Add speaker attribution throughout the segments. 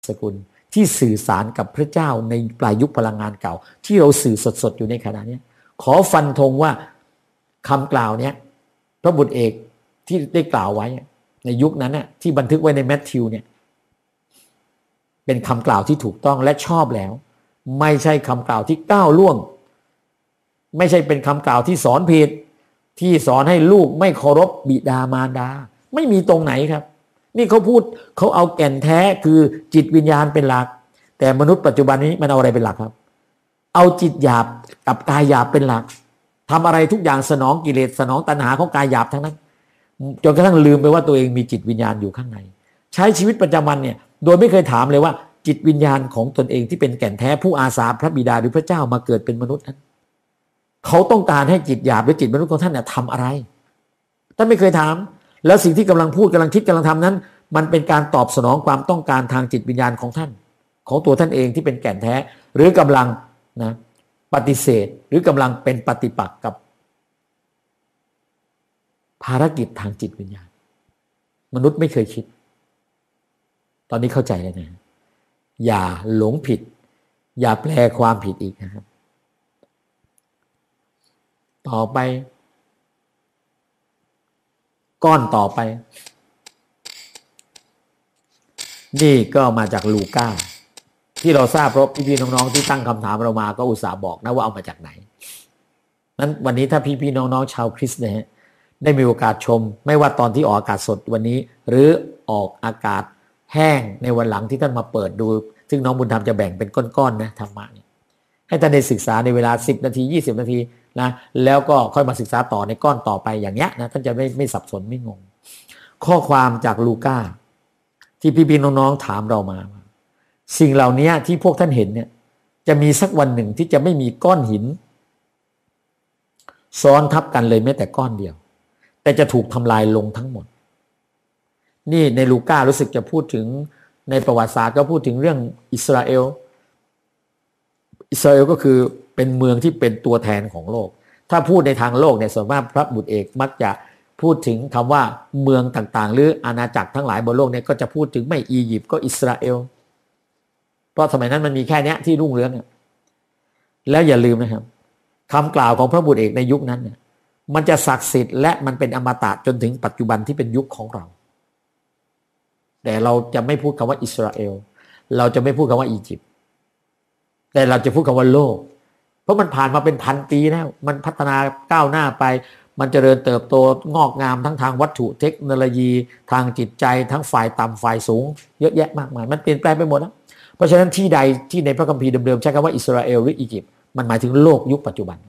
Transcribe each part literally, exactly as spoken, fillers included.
Speaker 1: สกุลที่สื่อสารกับพระเจ้าในปลายยุคพลังงานเก่าที่เราสื่อสดๆอยู่ในขณะนี้ขอฟันธงว่าคำกล่าวเนี้ยพระบุตรเอกที่ได้กล่าวไว้ในยุคนั้นน่ะที่บันทึกไว้ในแมทธิวเนี่ยเป็นคำกล่าวที่ถูกต้องและชอบแล้วไม่ใช่คำกล่าวที่ก้าวล่วงไม่ใช่เป็นคำกล่าวที่สอนผิดที่สอนให้ลูกไม่เคารพบิดามารดาไม่มีตรงไหนครับนี่เขาพูดเขาเอาแก่นแท้คือจิตวิญญาณเป็นหลักแต่มนุษย์ปัจจุบันนี้มันเอาอะไรเป็นหลักครับเอาจิตหยาบกับกายหยาบเป็นหลักทำอะไรทุกอย่างสนองกิเลสสนองตัณหาของกายหยาบทั้งนั้นจนกระทั่งลืมไปว่าตัวเองมีจิตวิญญาณอยู่ข้างในใช้ชีวิตประจำวันเนี่ยโดยไม่เคยถามเลยว่าจิตวิญญาณของตนเองที่เป็นแก่นแท้ผู้อาสาพระบิดาหรือพระเจ้ามาเกิดเป็นมนุษย์นั้นเขาต้องการให้จิตหยาบหรือจิตมนุษย์ของท่านเนี่ยทำอะไรท่านไม่เคยถามแล้วสิ่งที่กำลังพูดกำลังคิดกำลังทำนั้นมันเป็นการตอบสนองความต้องการทางจิตวิญญาณของท่านของตัวท่านเองที่เป็นแก่นแท้หรือกำลังนะปฏิเสธหรือกำลังเป็นปฏิปักษ์กับภารกิจทางจิตวิญญาณมนุษย์ไม่เคยคิดตอนนี้เข้าใจแล้วนะอย่าหลงผิดอย่าแปลความผิดอีกนะครับต่อไปก้อนต่อไปนี่ก็มาจากลูก้าที่เราทราบเพราะพี่ๆน้องๆที่ตั้งคำถามเรามาก็อุตส่าห์บอกนะว่าเอามาจากไหนนั้นวันนี้ถ้าพี่ๆน้องๆชาวคริสต์เนี่ยได้มีโอกาสชมไม่ว่าตอนที่ออกอากาศสดวันนี้หรือออกอากาศแห้งในวันหลังที่ท่านมาเปิดดูซึ่งน้องบุญธรรมจะแบ่งเป็นก้อนๆนะธรรมะเนี่ยให้ท่านได้ศึกษาในเวลาสิบนาทียี่สิบนาทีนะแล้วก็ค่อยมาศึกษาต่อในก้อนต่อไปอย่างเงี้ยนะท่านจะไม่ไม่สับสนไม่งงข้อความจากลูก้าที่พี่ๆน้องๆถามเรามาสิ่งเหล่านี้ที่พวกท่านเห็นเนี่ยจะมีสักวันหนึ่งที่จะไม่มีก้อนหินซ้อนทับกันเลยแม้แต่ก้อนเดียวแต่จะถูกทำลายลงทั้งหมดนี่ในลูก้ารู้สึกจะพูดถึงในประวัติศาสตร์ก็พูดถึงเรื่องอิสราเอลอิสราเอลก็คือเป็นเมืองที่เป็นตัวแทนของโลกถ้าพูดในทางโลกเนี่ยส่วนมากพระบุตรเอกมักจะพูดถึงคำว่าเมืองต่างๆหรืออาณาจักรทั้งหลายบนโลกเนี่ยก็จะพูดถึงไม่อียิปต์ก็อิสราเอลเพราะสมัยนั้นมันมีแค่นี้ที่รุ่งเรืองแล้วอย่าลืมนะครับคำกล่าวของพระบุตรเอกในยุคนั้นเนี่ยมันจะศักดิ์สิทธิ์และมันเป็นอมตะจนถึงปัจจุบันที่เป็นยุคของเราแต่เราจะไม่พูดคำว่าอิสราเอลเราจะไม่พูดคำว่าอียิปต์แต่เราจะพูดคำว่าโลกเพราะมันผ่านมาเป็นพันปีแล้วมันพัฒนาก้าวหน้าไปมันเจริญเติบโตงอกงามทั้งทางวัตถุเทคโนโลยีทางจิตใจทั้งฝ่ายต่ำฝ่ายสูงเยอะแยะมากมายมันเปลี่ยนแปลงไปหมดนะเพราะฉะนั้นที่ใดที่ในพระคัมภีร์เดิมๆใช้คำว่าอิสราเอลหรืออียิปต์มันหมายถึงโลกยุคปัจจุบัน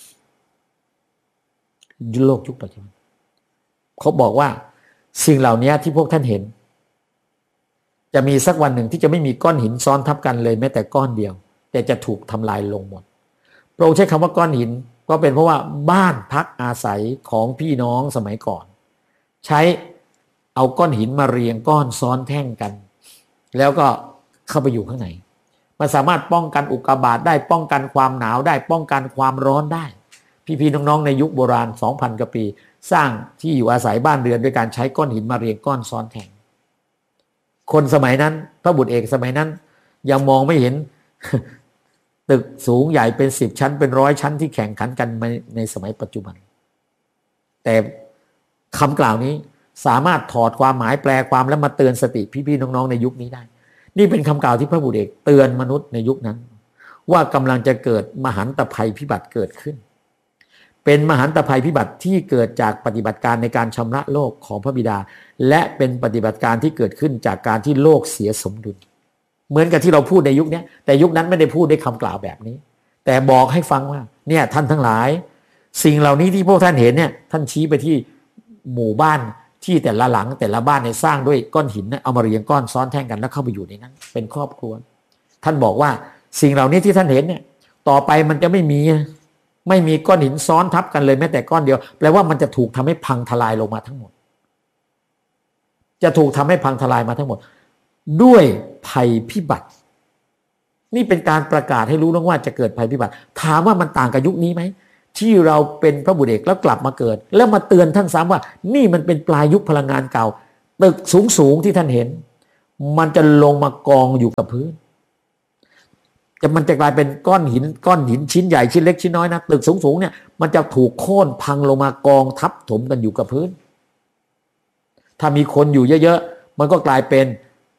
Speaker 1: โลกยุคปัจจุบันเขาบอกว่าสิ่งเหล่านี้ที่พวกท่านเห็นจะมีสักวันหนึ่งที่จะไม่มีก้อนหินซ้อนทับกันเลยแม้แต่ก้อนเดียวแต่จะถูกทำลายลงหมดพระองค์ใช้คำว่าก้อนหินก็เป็นเพราะว่าบ้านพักอาศัยของพี่น้องสมัยก่อนใช้เอาก้อนหินมาเรียงก้อนซ้อนแท่งกันแล้วก็เข้าไปอยู่ข้างในมันสามารถป้องกันอุกกาบาตได้ป้องกันความหนาวได้ป้องกันความร้อนได้พี่ๆน้องๆในยุคโบราณ สองพัน กว่าปีสร้างที่อยู่อาศัยบ้านเรือนด้วยการใช้ก้อนหินมาเรียงก้อนซ้อนแท่งคนสมัยนั้นพระบุตรเอกสมัยนั้นยังมองไม่เห็นตึกสูงใหญ่เป็นสิบชั้นเป็นร้อยชั้นที่แข่งขันกันในสมัยปัจจุบันแต่คำกล่าวนี้สามารถถอดความหมายแปลความและมาเตือนสติพี่ๆน้องๆในยุคนี้ได้นี่เป็นคำกล่าวที่พระบุตรเอกเตือนมนุษย์ในยุคนั้นว่ากำลังจะเกิดมหันตภัยพิบัติเกิดขึ้นเป็นมหันตภัยพิบัติที่เกิดจากปฏิบัติการในการชำระโลกของพระบิดาและเป็นปฏิบัติการที่เกิดขึ้นจากการที่โลกเสียสมดุลเหมือนกับที่เราพูดในยุคนี้แต่ยุคนั้นไม่ได้พูดด้วยคำกล่าวแบบนี้แต่บอกให้ฟังว่าเนี่ยท่านทั้งหลายสิ่งเหล่านี้ที่พวกท่านเห็นเนี่ยท่านชี้ไปที่หมู่บ้านที่แต่ละหลังแต่ละบ้านเนี่ยสร้างด้วยก้อนหินนะเอามาเรียงก้อนซ้อนแท่งกันแล้วเข้าไปอยู่ในนั้นเป็นครอบครัวท่านบอกว่าสิ่งเหล่านี้ที่ท่านเห็นเนี่ยต่อไปมันจะไม่มีไม่มีก้อนหินซ้อนทับกันเลยแม้แต่ก้อนเดียวแปลว่ามันจะถูกทำให้พังทลายลงมาทั้งหมดจะถูกทำให้พังทลายมาทั้งหมดด้วยภัยพิบัตินี่เป็นการประกาศให้รู้ว่าจะเกิดภัยพิบัติถามว่ามันต่างกับยุคนี้ไหมที่เราเป็นพระบุตรเอกแล้วกลับมาเกิดแล้วมาเตือนท่านซ้ำว่านี่มันเป็นปลายยุคพลังงานเก่าตึกสูงๆที่ท่านเห็นมันจะลงมากองอยู่กับพื้นจะมันจะกลายเป็นก้อนหินก้อนหินชิ้นใหญ่ชิ้นเล็กชิ้นน้อยนะตึกสูงๆเนี่ยมันจะถูกโค่นพังลงมากองทับถมกันอยู่กับพื้นถ้ามีคนอยู่เยอะๆมันก็กลายเป็น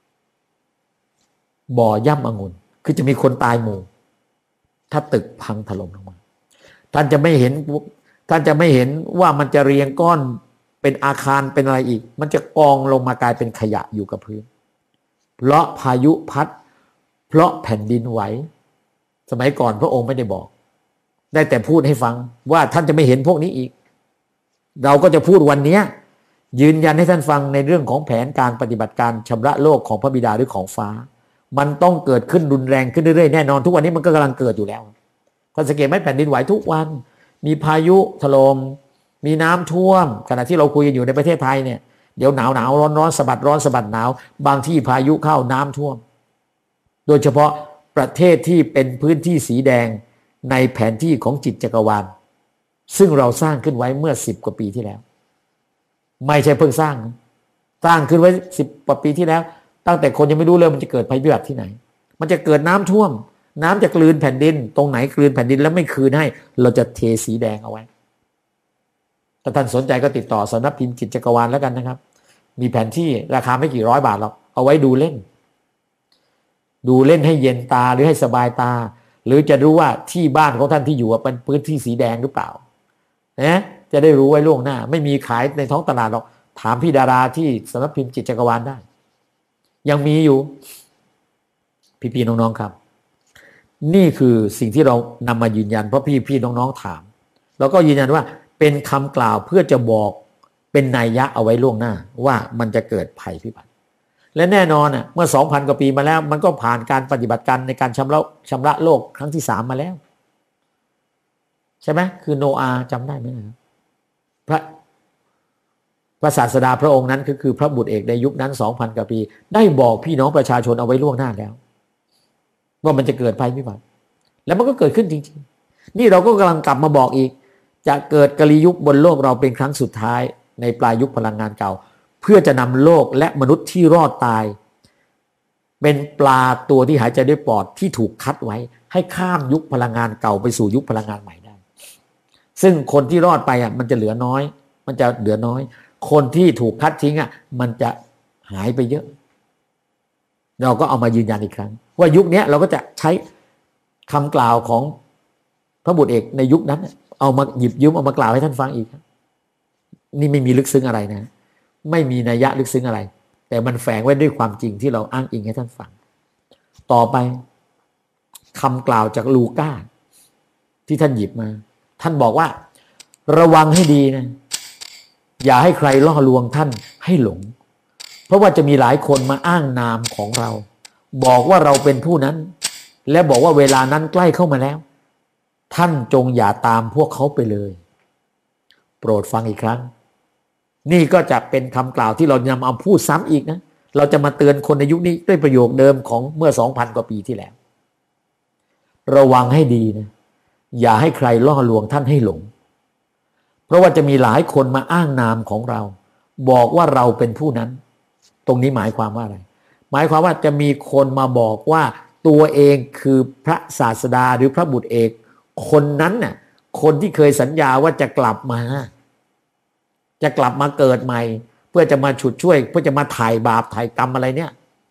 Speaker 1: บ่อย่ำองุ่นคือจะมีคนตายหมู่ถ้าตึกพังถล่มลงมาท่านจะไม่เห็นท่านจะไม่เห็นว่ามันจะเรียงก้อนเป็นอาคารเป็นอะไรอีกมันจะกองลงมากลายเป็นขยะอยู่กับพื้นเพราะพายุพัดเพราะแผ่นดินไหวสมัยก่อนพระองค์ไม่ได้บอกได้แต่พูดให้ฟังว่าท่านจะไม่เห็นพวกนี้อีกเราก็จะพูดวันนี้ยืนยันให้ท่านฟังในเรื่องของแผนการปฏิบัติการชำระโลกของพระบิดาหรือของฟ้ามันต้องเกิดขึ้นรุนแรงขึ้นเรื่อยๆแน่นอนทุกวันนี้มันก็กำลังเกิดอยู่แล้วท่านสังเกตไหมแผ่นดินไหวทุกวันมีพายุถล่มมีน้ำท่วมขณะที่เราคุยกันอยู่ในประเทศไทยเนี่ยเดี๋ยวหนาวหนาวร้อนร้อนสะบัดร้อนสะบัดหนาวบางที่พายุเข้าน้ำท่วมโดยเฉพาะประเทศที่เป็นพื้นที่สีแดงในแผนที่ของจิตจักรวาลซึ่งเราสร้างขึ้นไว้เมื่อสิบกว่าปีที่แล้วไม่ใช่เพิ่งสร้างสร้างขึ้นไว้สิบกว่าปีที่แล้วตั้งแต่คนยังไม่รู้เลยมันจะเกิดภัยพิบัติที่ไหนมันจะเกิดน้ำท่วมน้ำจะกลืนแผ่นดินตรงไหนกลืนแผ่นดินแล้วไม่คืนให้เราจะเทสีแดงเอาไว้ถ้าท่านสนใจก็ติดต่อสำนักพิมพ์จิตจักรวาลแล้วกันนะครับมีแผนที่ราคาไม่กี่ร้อยบาทหรอกเอาไว้ดูเล่นดูเล่นให้เย็นตาหรือให้สบายตาหรือจะรู้ว่าที่บ้านของท่านที่อยู่เป็นพื้นที่สีแดงหรือเปล่านะจะได้รู้ไว้ล่วงหน้าไม่มีขายในท้องตลาดหรอกถามพี่ดาราที่สำนักพิมพ์จิตจักรวาลได้ยังมีอยู่พี่ๆน้องๆครับนี่คือสิ่งที่เรานำมายืนยันเพราะพี่ๆน้องๆถามเราก็ยืนยันว่าเป็นคำกล่าวเพื่อจะบอกเป็นนัยยะเอาไว้ล่วงหน้าว่ามันจะเกิดภัยพิบัติและแน่นอนอ่ะเมื่อ สองพัน กว่าปีมาแล้วมันก็ผ่านการปฏิบัติการในการชำระชำระโลกครั้งที่สามมาแล้วใช่ไหมคือโนอาห์จำได้ไหมครับพระพระศาสดาพระองค์นั้นก็คือพระบุตรเอกในยุคนั้น สองพัน กว่าปีได้บอกพี่น้องประชาชนเอาไว้ล่วงหน้าแล้วว่ามันจะเกิดภัยพิบัติแล้วมันก็เกิดขึ้นจริงๆนี่เราก็กำลังกลับมาบอกอีกจะเกิดกลียุคบนโลกเราเป็นครั้งสุดท้ายในปลายยุคพลังงานเก่าเพื่อจะนำโลกและมนุษย์ที่รอดตายเป็นปลาตัวที่หายใจด้วยปอดที่ถูกคัดไว้ให้ข้ามยุคพลังงานเก่าไปสู่ยุคพลังงานใหม่ได้ซึ่งคนที่รอดไปอ่ะมันจะเหลือน้อยมันจะเหลือน้อยคนที่ถูกคัดทิ้งอ่ะมันจะหายไปเยอะเราก็เอามายืนยันอีกครั้งว่ายุคนี้เราก็จะใช้คำกล่าวของพระบุตรเอกในยุคนั้นเอามาหยิบยืมเอามากล่าวให้ท่านฟังอีกนี่ไม่มีลึกซึ้งอะไรนะไม่มีนัยยะลึกซึ้งอะไรแต่มันแฝงไว้ด้วยความจริงที่เราอ้างอิงให้ท่านฟังต่อไปคำกล่าวจากลูกาที่ท่านหยิบมาท่านบอกว่าระวังให้ดีนะอย่าให้ใครล่อลวงท่านให้หลงเพราะว่าจะมีหลายคนมาอ้างนามของเราบอกว่าเราเป็นผู้นั้นและบอกว่าเวลานั้นใกล้เข้ามาแล้วท่านจงอย่าตามพวกเขาไปเลยโปรดฟังอีกครั้งนี่ก็จะเป็นคำกล่าวที่เรานำเอาพูดซ้ำอีกนะเราจะมาเตือนคนในยุคนี้ด้วยประโยคเดิมของเมื่อ สองพัน กว่าปีที่แล้วระวังให้ดีนะอย่าให้ใครล่อลวงท่านให้หลงเพราะว่าจะมีหลายคนมาอ้างนามของเราบอกว่าเราเป็นผู้นั้นตรงนี้หมายความว่าอะไรหมายความว่าจะมีคนมาบอกว่าตัวเองคือพระศาสดาหรือพระบุตรเอกคนนั้นน่ะคนที่เคยสัญญาว่าจะกลับมาจะกลับมาเกิดใหม่เพื่อจะมาฉุดช่วยเพื่อจะมาถ่ายบาปถ่ายกรรมอะไรเนี่ย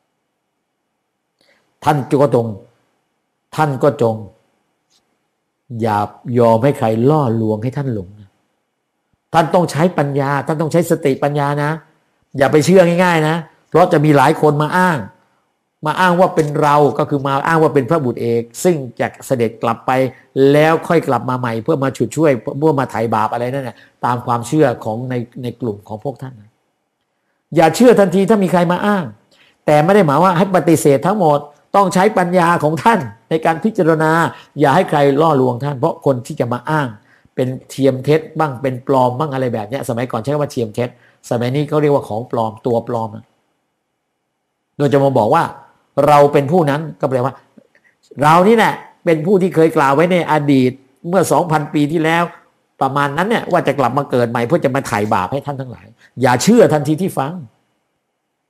Speaker 1: ท่านก็จงท่านก็จงอย่ายอมให้ใครล่อลวงให้ท่านหลงนะท่านต้องใช้ปัญญาท่านต้องใช้สติปัญญานะอย่าไปเชื่อง่ายๆนะเพราะจะมีหลายคนมาอ้างมาอ้างว่าเป็นเราก็คือมาอ้างว่าเป็นพระบุตรเอกซึ่งจะเสด็จกลับไปแล้วค่อยกลับมาใหม่เพื่อมาฉุดช่วยเพื่อมาไถ่บาปอะไรนั่นแหละตามความเชื่อของในในกลุ่มของพวกท่านนะอย่าเชื่อทันทีถ้ามีใครมาอ้างแต่ไม่ได้หมายว่าให้ปฏิเสธทั้งหมดต้องใช้ปัญญาของท่านในการพิจารณาอย่าให้ใครล่อลวงท่านเพราะคนที่จะมาอ้างเป็นเทียมเท็จบ้างเป็นปลอมบ้างอะไรแบบนี้สมัยก่อนใช้คำว่าเทียมเท็จสมัยนี้เขาเรียกว่าของปลอมตัวปลอมโดยจะมาบอกว่าเราเป็นผู้นั้นก็แปลว่าเรานี่แหละเป็นผู้ที่เคยกล่าวไว้ในอดีตเมื่อ สองพัน ปีที่แล้วประมาณนั้นเนี่ยว่าจะกลับมาเกิดใหม่เพื่อจะมาไถ่บาปให้ท่านทั้งหลายอย่าเชื่อทันทีที่ฟัง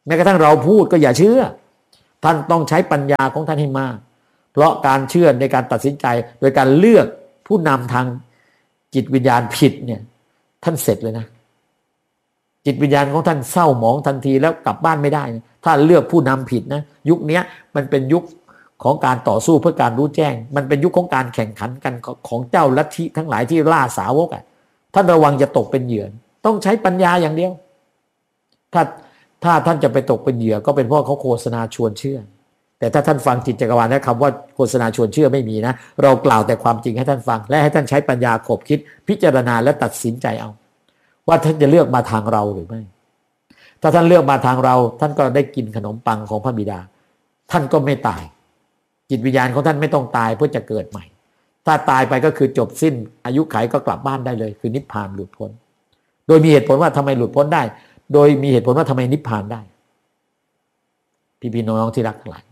Speaker 1: แม้กระทั่งเราพูดก็อย่าเชื่อท่านต้องใช้ปัญญาของท่านให้มากเพราะการเชื่อในการตัดสินใจโดยการเลือกผู้นำทางจิตวิญญาณผิดเนี่ยท่านเสร็จเลยนะจิตวิญญาณของท่านเศร้าหมองทันทีแล้วกลับบ้านไม่ได้ถ้าเลือกผู้นำผิดนะยุคนี้มันเป็นยุคของการต่อสู้เพื่อการรู้แจ้งมันเป็นยุคของการแข่งขันกันของเจ้าลัทธิทั้งหลายที่ล่าสาวกอ่ะท่านระวังจะตกเป็นเหยื่อต้องใช้ปัญญาอย่างเดียวถ้าถ้าท่านจะไปตกเป็นเหยื่อก็เป็นเพราะเขาโฆษณาชวนเชื่อแต่ถ้าท่านฟังจิตจักรวาลนะคำว่าโฆษณาชวนเชื่อไม่มีนะเรากล่าวแต่ความจริงให้ท่านฟังและให้ท่านใช้ปัญญาขบคิดพิจารณาและตัดสินใจเอาว่าท่านจะเลือกมาทางเราหรือไม่ถ้าท่านเลือกมาทางเราท่านก็ได้กินขนมปังของพระบิดาท่านก็ไม่ตายจิตวิญญาณของท่านไม่ต้องตายเพื่อจะเกิดใหม่ถ้าตายไปก็คือจบสิ้นอายุขัยก็กลับบ้านได้เลยคือนิพพานหลุดพ้นโดยมีเหตุผลว่าทำไมหลุดพ้นได้โดยมีเหตุผลว่าทำไมนิพพานได้พี่พี่น้องที่รักทั้งหลาย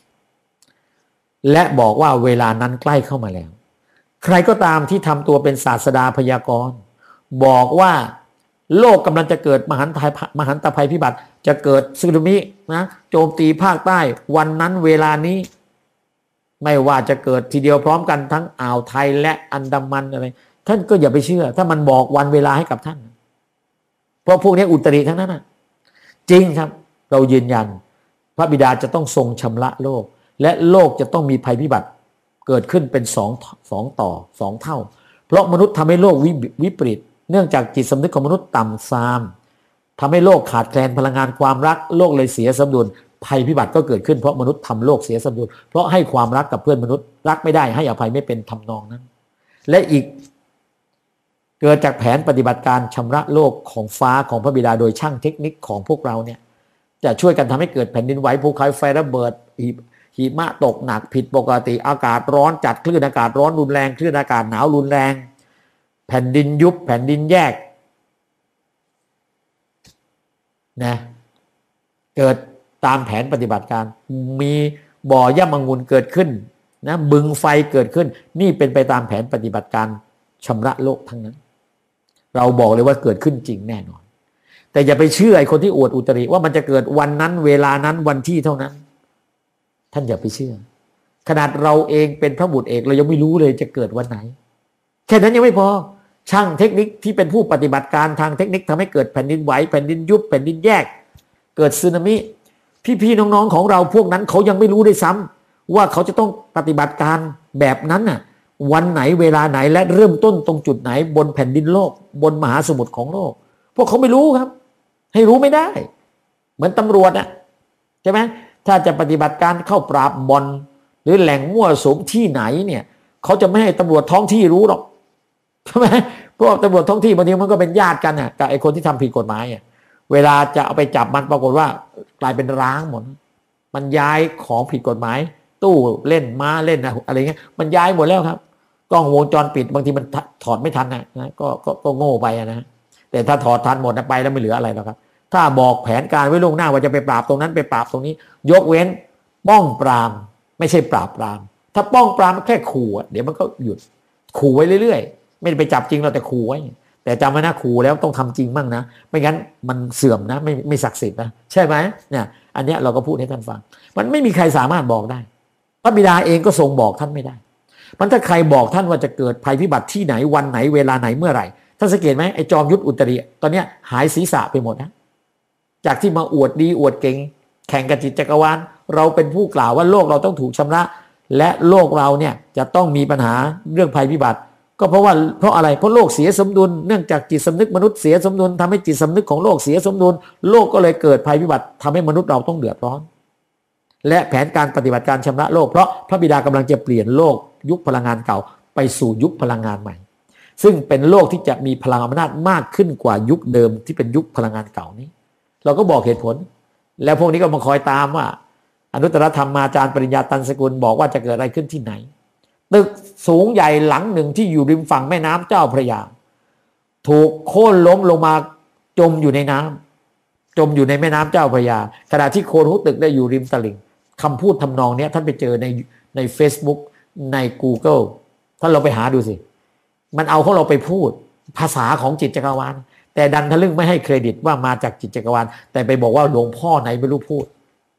Speaker 1: และบอกว่าเวลานั้นใกล้เข้ามาแล้วใครก็ตามที่ทำตัวเป็นศาสดาพยากรณ์บอกว่าโลกกำลังจะเกิดมหันตภัยมหันตภัยพิบัติจะเกิดสึนามินะโจมตีภาคใต้วันนั้นเวลานี้ไม่ว่าจะเกิดทีเดียวพร้อมกันทั้งอ่าวไทยและอันดามันอะไรท่านก็อย่าไปเชื่อถ้ามันบอกวันเวลาให้กับท่านเพราะพวกนี้อุตริทั้งนั้นนะจริงครับเรายืนยันพระบิดาจะต้องทรงชำระโลกและโลกจะต้องมีภัยพิบัติเกิดขึ้นเป็นสองสองต่อสองเท่าเพราะมนุษย์ทำให้โลกวิปริตเนื่องจากจิตสำนึกของมนุษย์ต่ำทรามทำให้โลกขาดแคลนพลังงานความรักโลกเลยเสียสมดุลภัยพิบัติก็เกิดขึ้นเพราะมนุษย์ทำโลกเสียสมดุลเพราะให้ความรักกับเพื่อนมนุษย์รักไม่ได้ให้อภัยไม่เป็นทำนองนั้นและอีกเกิดจากแผนปฏิบัติการชำระโลกของฟ้าของพระบิดาโดยช่างเทคนิคของพวกเราเนี่ยจะช่วยกันทำให้เกิดแผ่นดินไหวภูเขาไฟระเบิดหิมะตกหนักผิดปกติอากาศร้อนจัดคลื่นอากาศร้อนรุนแรงคลื่นอากาศหนาวรุนแรงแผ่นดินยุบแผ่นดินแยกนะเกิดตามแผนปฏิบัติการมีบ่อย่ำองุ่นเกิดขึ้นนะบึงไฟเกิดขึ้นนี่เป็นไปตามแผนปฏิบัติการชำระโลกทั้งนั้นเราบอกเลยว่าเกิดขึ้นจริงแน่นอนแต่อย่าไปเชื่อไอ้คนที่อวดอุตริว่ามันจะเกิดวันนั้นเวลานั้นวันที่เท่านั้นท่านอย่าไปเชื่อขนาดเราเองเป็นพระบุตรเอกเรายังไม่รู้เลยจะเกิดวันไหนแค่นั้นยังไม่พอช่างเทคนิคที่เป็นผู้ปฏิบัติการทางเทคนิคทำให้เกิดแผ่นดินไหวแผ่นดินยุบแผ่นดินแยกเกิดสึนามิพี่ๆน้องๆของเราพวกนั้นเขายังไม่รู้ด้วยซ้ำว่าเขาจะต้องปฏิบัติการแบบนั้นน่ะวันไหนเวลาไหนและเริ่มต้นตรงจุดไหนบนแผ่นดินโลกบนมหาสมุทรของโลกพวกเขาไม่รู้ครับให้รู้ไม่ได้เหมือนตำรวจน่ะใช่ไหมถ้าจะปฏิบัติการเข้าปราบบ่อนหรือแหล่งมั่วสุมที่ไหนเนี่ยเขาจะไม่ให้ตำรวจท้องที่รู้หรอกใช่ไหมพวกตำรวจท้องที่บางทีมันก็เป็นญาติกันน่ะกับไอ้คนที่ทำผิดกฎหมายอ่ะเวลาจะเอาไปจับมันปรากฏว่ากลายเป็นร้างหมดมันย้ายของผิดกฎหมายตู้เล่นม้าเล่นอะไรเงี้ยมันย้ายหมดแล้วครับกล้องวงจรปิดบางทีมันถอดไม่ทันนะนะก็ก็ก็โง่ไปนะแต่ถ้าถอดทันหมดไปแล้วไม่เหลืออะไรแล้วครับถ้าบอกแผนการไว้ล่วงหน้าว่าจะไปปราบตรงนั้นไปปราบตรงนี้ยกเว้นป้องปรามไม่ใช่ปราบปรามถ้าป้องปรามแค่ขู่เดี๋ยวมันก็หยุดขู่ไว้เรื่อยๆไม่ไปจับจริงเราแต่ขู่ไว้แต่จำไว้นะขู่แล้วต้องทำจริงมั่งนะไม่งั้นมันเสื่อมนะไม่ไม่ศักดิ์สิทธิ์นะใช่ไหมเนี่ยอันนี้เราก็พูดให้ท่านฟังมันไม่มีใครสามารถบอกได้พระบิดาเองก็ทรงบอกท่านไม่ได้มันถ้าใครบอกท่านว่าจะเกิดภัยพิบัติที่ไหนวันไหนเวลาไหนเมื่อไหร่ท่านสังเกตไหมไอ้จอมยุทธอุตริตอนนี้หายศีรษะไปหมดนะจากที่มาอวดดีอวดเก่งแข่งกับจิตจักรวาลเราเป็นผู้กล่าวว่าโลกเราต้องถูกชำระและโลกเราเนี่ยจะต้องมีปัญหาเรื่องภัยพิบัติก็เพราะว่าเพราะอะไรเพราะโลกเสียสมดุลเนื่องจากจิตสำนึกมนุษย์เสียสมดุลทำให้จิตสำนึกของโลกเสียสมดุลโลกก็เลยเกิดภัยพิบัติทำให้มนุษย์เราต้องเดือดร้อนและแผนการปฏิบัติการชำระโลกเพราะพระบิดากำลังจะเปลี่ยนโลกยุคพลังงานเก่าไปสู่ยุคพลังงานใหม่ซึ่งเป็นโลกที่จะมีพลังอำนาจมากขึ้นกว่ายุคเดิมที่เป็นยุคพลังงานเก่านี้เราก็บอกเหตุผลแล้วพวกนี้ก็มาคอยตามว่าอนุตตรธรรมาจารย์ปริญญาตันสกุลบอกว่าจะเกิดอะไรขึ้นที่ไหนตึกสูงใหญ่หลังหนึ่งที่อยู่ริมฝั่งแม่น้ำเจ้าพระยาถูกโค่นล้มลงมาจมอยู่ในน้ำจมอยู่ในแม่น้ำเจ้าพระยาขณะที่โคนของตึกได้อยู่ริมตลิ่งคำพูดทำนองนี้ท่านไปเจอในใน Facebook ใน Google ท่านเราไปหาดูสิมันเอาของเราไปพูดภาษาของจิตจักรวาลแต่ดันทะลึ่งไม่ให้เครดิตว่ามาจากจิตจักรวาลแต่ไปบอกว่าหลวงพ่อไหนไม่รู้พูด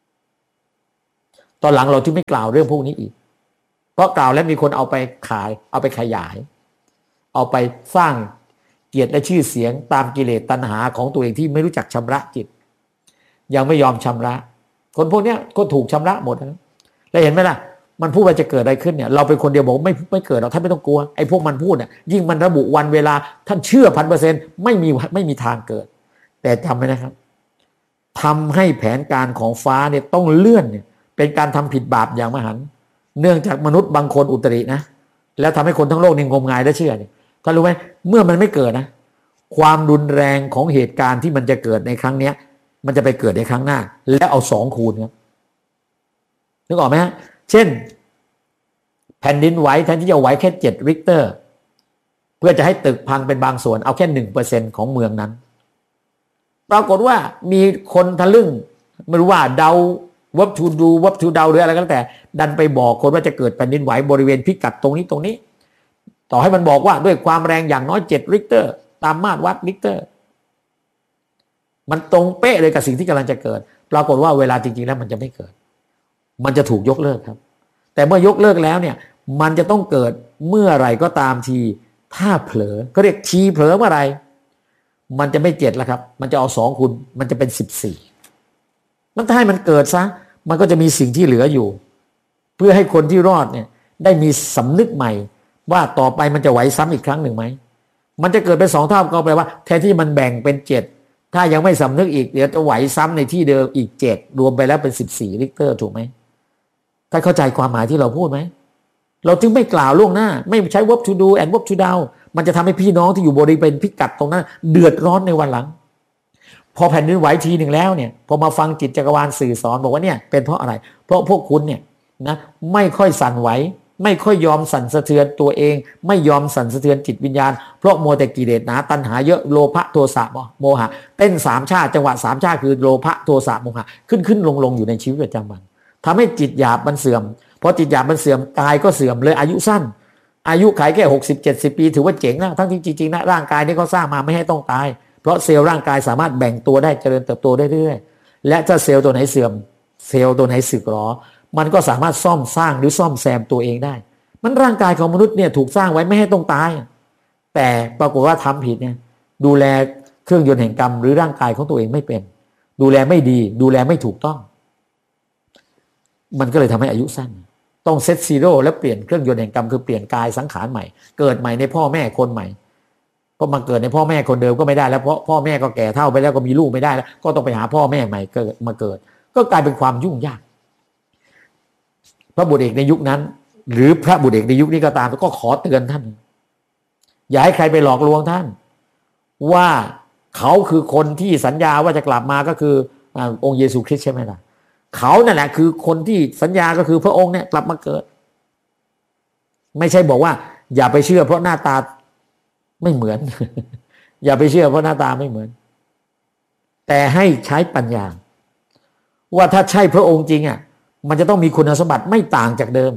Speaker 1: ตอนหลังเราที่ไม่กล่าวเรื่องพวกนี้อีกเพราะกล่าวแล้วมีคนเอาไปขายเอาไปขยายเอาไปสร้างเกียรติและชื่อเสียงตามกิเลสตัณหาของตัวเองที่ไม่รู้จักชำระจิตยังไม่ยอมชำระคนพวกนี้ก็ถูกชำระหมดนะแล้วเห็นไหมล่ะมันพูดว่าจะเกิดอะไรขึ้นเนี่ยเราเป็นคนเดียวบอกไม่ไม่เกิดหรอกท่านไม่ต้องกลัวไอ้พวกมันพูดเนี่ยยิ่งมันระบุวันเวลาท่านเชื่อพันเปอร์เซ็นต์ไม่มีไม่มีทางเกิดแต่จำไว้นะครับทำให้แผนการของฟ้าเนี่ยต้องเลื่อนเนี่ยเป็นการทำผิดบาปอย่างมหันต์เนื่องจากมนุษย์บางคนอุตรินะแล้วทำให้คนทั้งโลกนี่งมงายและเชื่อเนี่ยท่านรู้ไหมเมื่อมันไม่เกิดนะความรุนแรงของเหตุการณ์ที่มันจะเกิดในครั้งเนี้ยมันจะไปเกิดในครั้งหน้าแล้วเอาสองคูณครับนึกออกไหมฮะเช่นแผ่นดินไหวแทนที่จะไหวแค่เจ็ดริกเตอร์เพื่อจะให้ตึกพังเป็นบางส่วนเอาแค่หนึ่งเปอร์เซ็นต์ของเมืองนั้นปรากฏว่ามีคนทะลึ่งไม่รู้ว่าเดาวับทูดูวับทูเดาหรืออะไรก็แล้วแต่ดันไปบอกคนว่าจะเกิดแผ่นดินไหวบริเวณพิกัดตรงนี้ตรงนี้ต่อให้มันบอกว่าด้วยความแรงอย่างน้อยเจ็ดริกเตอร์ตามมาตรวัดริกเตอร์มันตรงเป๊ะเลยกับสิ่งที่กำลังจะเกิดปรากฏว่าเวลาจริงๆแล้วมันจะไม่เกิดมันจะถูกยกเลิกครับแต่เมื่อยกเลิกแล้วเนี่ยมันจะต้องเกิดเมื่อไหร่ก็ตามทีถ้าเผลอก็เรียกทีเผลอเมื่อไหร่มันจะไม่เจ็ดแล้วครับมันจะเอาสองคูณมันจะเป็นสิบสี่มันถ้าให้มันเกิดซะมันก็จะมีสิ่งที่เหลืออยู่เพื่อให้คนที่รอดเนี่ยได้มีสำนึกใหม่ว่าต่อไปมันจะไหวซ้ำอีกครั้งหนึ่งไหมมันจะเกิดเป็นสองเท่าก็แปลว่าแทนที่มันแบ่งเป็นเจ็ดถ้ายังไม่สำนึกอีกเดี๋ยวจะไหวซ้ำในที่เดิมอีกเจ็ดรวมไปแล้วเป็นสิบสี่ริกเตอร์ถูกไหมท่านเข้าใจความหมายที่เราพูดไหมเราจึงไม่กล่าวล่วงหน้าไม่ใช้ verb to do and verb to down มันจะทำให้พี่น้องที่อยู่บริเวณพิกัดตรงนั้นเดือดร้อนในวันหลังพอแผ่นดินไหวทีหนึ่งแล้วเนี่ยพอมาฟังจิตจักรวาลสื่อสอนบอกว่าเนี่ยเป็นเพราะอะไรเพราะพวกคุณเนี่ยนะไม่ค่อยสั่นไหวไม่ค่อยยอมสั่นสะเทือนตัวเองไม่ยอมสั่นสะเทือนจิตวิญญาณเพราะมัวแต่กิเลสหนาตัณหาเยอะโลภะโทสะโมหะเต้นสามชาติจังหวะสามชาติคือโลภะโทสะโมหะขึ้นขึ้นลงลงอยู่ในชีวิตประจำวันทำให้จิตหยาบมันเสื่อมพอจิตหยาบมันเสื่อมกายก็เสื่อมเลยอายุสั้นอายุขัยแค่หกสิบเจ็ดสิบปีถือว่าเจ๋งนะทั้งที่จริงๆนะร่างกายนี่เขาสร้างมาไม่ให้ต้องตายเพราะเซลล์ร่างกายสามารถแบ่งตัวได้เจริญเติบโตได้เรื่อยๆและถ้าเซลล์ตัวไหนเสื่อมเซลล์ตัวไหนสึกหรอมันก็สามารถซ่อมสร้างหรือซ่อมแซมตัวเองได้มันร่างกายของมนุษย์เนี่ยถูกสร้างไว้ไม่ให้ต้องตายแต่ปรากฏว่าทำผิดเนี่ยดูแลเครื่องยนต์แห่งกรรมหรือร่างกายของตัวเองไม่เป็นดูแลไม่ดีดูแลไม่ถูกต้องมันก็เลยทำให้อายุสั้นต้องเซตซีโร่แล้วเปลี่ยนเครื่องยนต์แห่งกรรมคือเปลี่ยนกายสังขารใหม่เกิดใหม่ในพ่อแม่คนใหม่เพราะมาเกิดในพ่อแม่คนเดิมก็ไม่ได้แล้วเพราะพ่อแม่ก็แก่เฒ่าไปแล้วก็มีลูกไม่ได้แล้วก็ต้องไปหาพ่อแม่ใหม่เกิดมาเกิดก็กลายเป็นความยุ่งยากพระบุตรเอกในยุคนั้นหรือพระบุตรเอกในยุคนี้ก็ตามก็ขอเตือนท่านอย่าให้ใครไปหลอกลวงท่านว่าเขาคือคนที่สัญญาว่าจะกลับมาก็คือองค์เยซูคริสต์ใช่ไหมล่ะเขานั่นแหละคือคนที่สัญญาก็คือพระองค์เนี่ยกลับมาเกิดไม่ใช่บอกว่าอย่าไปเชื่อเพราะหน้าตาไม่เหมือน อย่าไปเชื่อเพราะหน้าตาไม่เหมือนแต่ให้ใช้ปัญญาว่าถ้าใช่พระองค์จริงอ่ะมันจะต้องมีคุณสมบัติไม่ต่างจากเดิม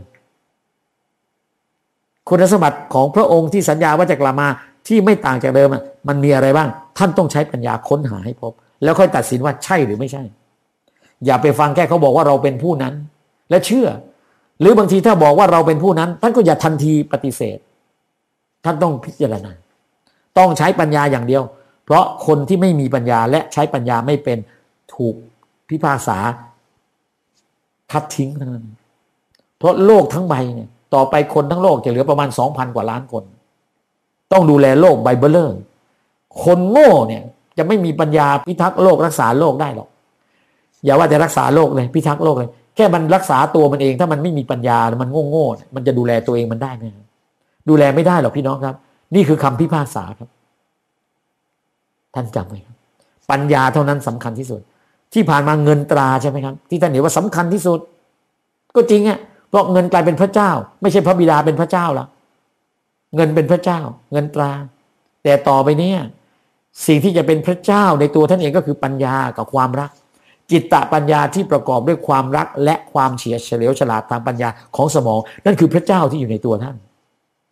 Speaker 1: คุณสมบัติของพระองค์ที่สัญญาว่าจะกลับมาที่ไม่ต่างจากเดิมมันมีอะไรบ้างท่านต้องใช้ปัญญาค้นหาให้พบแล้วค่อยตัดสินว่าใช่หรือไม่ใช่อย่าไปฟังแค่เขาบอกว่าเราเป็นผู้นั้นและเชื่อหรือบางทีถ้าบอกว่าเราเป็นผู้นั้นท่านก็อย่าทันทีปฏิเสธท่านต้องพิจารณาต้องใช้ปัญญาอย่างเดียวเพราะคนที่ไม่มีปัญญาและใช้ปัญญาไม่เป็นถูกพิพากษาคัดทิ้งทั้งนั้นเพราะโลกทั้งใบเนี่ยต่อไปคนทั้งโลกจะเหลือประมาณ สองพัน กว่าล้านคนต้องดูแลโลกใบเบลเลอร์คนโง่เนี่ยจะไม่มีปัญญาพิทักษ์โลกรักษาโลกได้หรอกอย่าว่าจะรักษาโลกเลยพิทักษ์โลกเลยแค่มันรักษาตัวมันเองถ้ามันไม่มีปัญญามันโง่ๆมันจะดูแลตัวเองมันได้ไหมดูแลไม่ได้หรอกพี่น้องครับนี่คือคำพิพากษาครับท่านจำไว้ครับปัญญาเท่านั้นสำคัญที่สุดที่ผ่านมาเงินตราใช่ไหมครับที่ท่านเห็นว่าสำคัญที่สุดก็จริงอ่ะเพราะเงินกลายเป็นพระเจ้าไม่ใช่พระบิดาเป็นพระเจ้าละเงินเป็นพระเจ้าเงินตราแต่ต่อไปนี้สิ่งที่จะเป็นพระเจ้าในตัวท่านเองก็คือปัญญากับความรักจิตตปัญญาที่ประกอบด้วยความรักและความเฉียดเฉลียวฉลาดทางปัญญาของสมองนั่นคือพระเจ้าที่อยู่ในตัวท่าน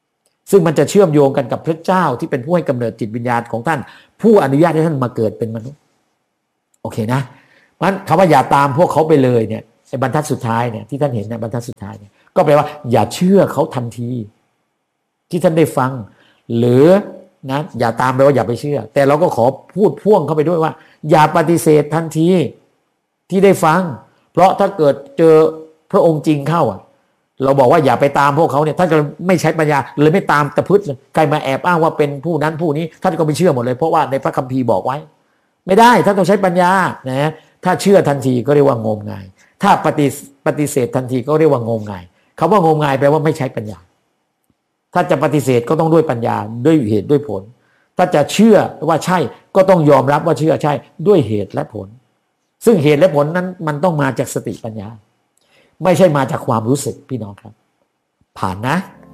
Speaker 1: ซึ่งมันจะเชื่อมโยงกันกับพระเจ้าที่เป็นผู้ให้กำเนิดจิตวิญญาณของท่านผู้อนุญาตให้ท่านมาเกิดเป็นมนุษย์โอเคนะเพราะฉะนั้นคำว่าอย่าตามพวกเขาไปเลยเนี่ยในบรรทัดสุดท้ายเนี่ยที่ท่านเห็นในบรรทัดสุดท้ายเนี่ยก็แปลว่าอย่าเชื่อเขาทันทีที่ท่านได้ฟังหรือนะอย่าตามไปว่าอย่าไปเชื่อแต่เราก็ขอพูดพ่วงเข้าไปด้วยว่าอย่าปฏิเสธทันทีที่ได้ฟังเพราะถ้าเกิดเจอพระองค์จริงเข้าอ่ะเราบอกว่าอย่าไปตามพวกเขาเนี่ยท่านก็ไม่ใช้ปัญญาเลยไม่ตามตะพึดใครมาแอบอ้างว่าเป็นผู้นั้นผู้นี้ท่านก็ไม่เชื่อหมดเลยเพราะว่าในพระคัมภีร์บอกไว้ไม่ได้ท่านต้องใช้ปัญญานะถ้าเชื่อทันทีก็เรียกว่างมงายถ้าปฏิปฏิเสธทันทีก็เรียกว่างมงายคำว่างมงายแปลว่าไม่ใช้ปัญญาถ้าจะปฏิเสธก็ต้องด้วยปัญญาด้วยเหตุด้วยผลถ้าจะเชื่อว่าใช่ก็ต้องยอมรับว่าเชื่อใช่ด้วยเหตุและผลซึ่งเหตุและผลนั้นมันต้องมาจากสติปัญญาไม่ใช่มาจากความรู้สึกพี่น้องครับผ่านนะ